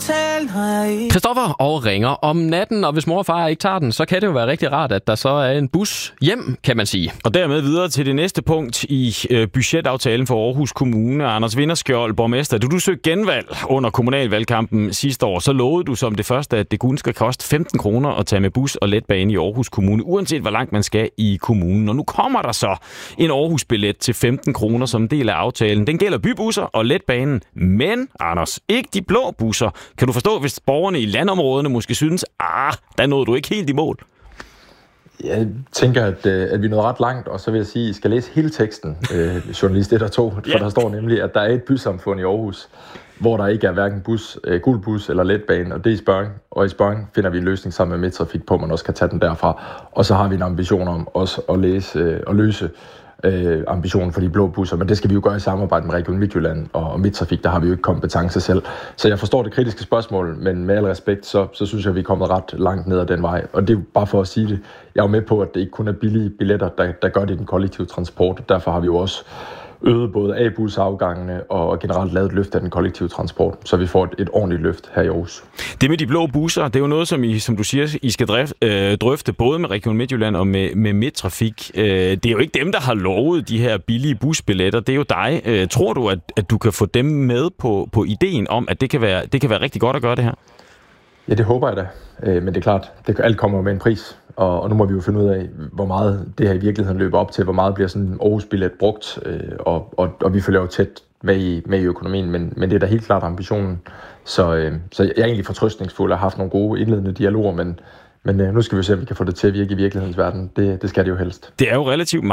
Christoffer og ringer om natten, og hvis mor og far ikke tager den, så kan det jo være rigtig rart, at der så er en bus hjem, kan man sige. Og dermed videre til det næste punkt i budgetaftalen for Aarhus Kommune. Anders Vinderskjold, borgmester, du søgte genvalg under kommunalvalgkampen sidste år, så lovede du som det første, at det kun skal koste 15 kroner at tage med bus og letbane i Aarhus Kommune, uanset hvor langt man skal i kommunen. Og nu kommer der så en Aarhus-billet til 15 kroner som en del af aftalen. Den gælder bybusser og letbanen, men Anders, ikke de blå busser. Kan du forstå, hvis borgerne i landområderne måske synes, der nåede du ikke helt i mål? Jeg tænker, at vi nåede ret langt, og så vil jeg sige, at I skal læse hele teksten, journalist 1 og 2, for der står nemlig, at der er et bysamfund i Aarhus, hvor der ikke er hverken gul bus eller letbane, og det er i Spørring. Og i Spørring finder vi en løsning sammen med Midtrafik på, at man også kan tage den derfra. Og så har vi en ambition om også at løse ambitionen for de blå busser, men det skal vi jo gøre i samarbejde med Region Midtjylland og Midtrafik, der har vi jo ikke kompetence selv. Så jeg forstår det kritiske spørgsmål, men med al respekt, så synes jeg, at vi er kommet ret langt ned ad den vej. Og det er jo bare for at sige det. Jeg er jo med på, at det ikke kun er billige billetter, der gør det i den kollektive transport. Derfor har vi jo også øget både A-busafgangene og generelt lavet et løft af den kollektive transport, så vi får et ordentligt løft her i Aarhus. Det med de blå busser, det er jo noget, som du siger, I skal drøfte både med Region Midtjylland og med Midtrafik. Det er jo ikke dem, der har lovet de her billige busbilletter, det er jo dig. Tror du, at du kan få dem med på ideen om, at det kan være rigtig godt at gøre det her? Ja, det håber jeg da. Men det er klart, alt kommer med en pris. Og nu må vi jo finde ud af, hvor meget det her i virkeligheden løber op til, hvor meget bliver sådan en Aarhus-billet brugt, og vi følger jo tæt med i økonomien, men det er da helt klart ambitionen. Så jeg er egentlig fortrøstningsfuld og har haft nogle gode indledende dialoger, men nu skal vi se, om vi kan få det til at virke i virkelighedens verden. Det skal det jo helst. Det er jo relativt